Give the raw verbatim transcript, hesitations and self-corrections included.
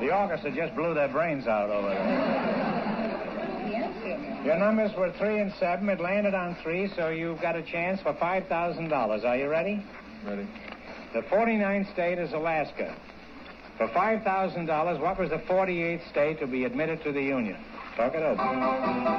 The orchestra just blew their brains out over there. Your numbers were three and seven. It landed on three, so you've got a chance for five thousand dollars. Are you ready? Ready. The forty-ninth state is Alaska. For five thousand dollars, what was the forty-eighth state to be admitted to the Union? Talk it over.